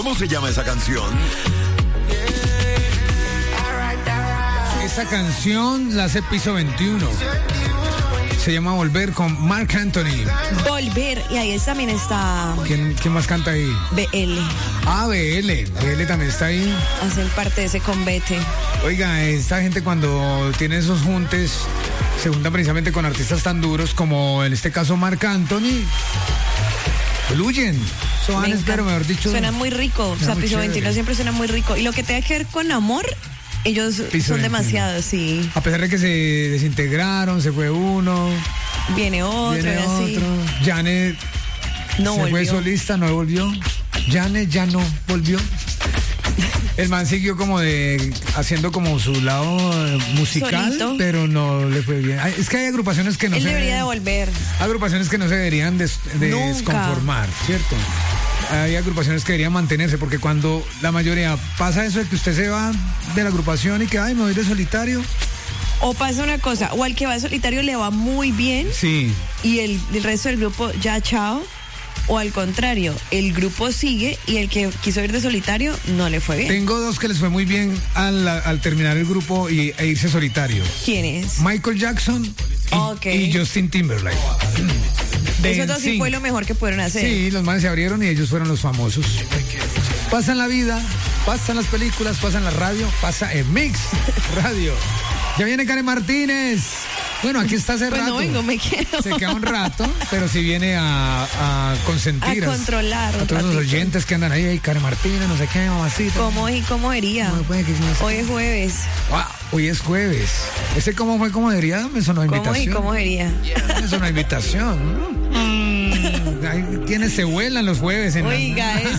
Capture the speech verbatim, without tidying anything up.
¿Cómo se llama esa canción? Esa canción la hace Piso veintiuno. Se llama Volver con Marc Anthony. Volver, y ahí también está... ¿Quién, quién más canta ahí? B L. Ah, B L. B L también está ahí. Hacen parte de ese convete. Oiga, esta gente cuando tiene esos juntes se juntan precisamente con artistas tan duros como en este caso Marc Anthony. Fluyen. Soanes, pero mejor dicho. Suena muy rico. O sea, Piso veintiuno siempre suena muy rico. Y lo que tenga que ver con amor, ellos Piso son veintiuno. Demasiados, sí. A pesar de que se desintegraron, se fue uno. Viene otro, viene y así. otro. Janet no se volvió. fue solista, no volvió. Janet ya no volvió. El man siguió como de haciendo como su lado musical, solito, pero no le fue bien. Es que hay agrupaciones que no Él se debería deben, de volver. Agrupaciones que no se deberían des, de desconformar, ¿cierto? Hay agrupaciones que deberían mantenerse, porque cuando la mayoría pasa eso de que usted se va de la agrupación y que, ay, me voy de solitario. O pasa una cosa, o al que va de solitario le va muy bien. Sí. Y el, el resto del grupo ya chao. O al contrario, el grupo sigue y el que quiso ir de solitario no le fue bien. Tengo dos que les fue muy bien al, al terminar el grupo y, e irse solitario. ¿Quién es? Michael Jackson y, okay. y Justin Timberlake. Eso dos sí fue lo mejor que pudieron hacer. Sí, los manes se abrieron y ellos fueron los famosos. Pasan la vida, pasan las películas, pasan la radio, pasa en Mix Radio. Ya viene Karen Martínez. Bueno, aquí está hace pues rato. No vengo, me quedo. Se queda un rato, pero si viene a, a consentir. A controlar. A todos los oyentes que andan ahí, ahí, Karen Martínez, no sé qué, mamacita. ¿Cómo y cómo sería? No, pues, no sé. Hoy es jueves. Wow, hoy es jueves. Ese cómo fue, cómo sería, me sonó invitación. ¿Cómo y cómo sería? Me sonó invitación. ¿No? Mm, ahí, ¿quiénes se vuelan los jueves? En Oiga, la... eso.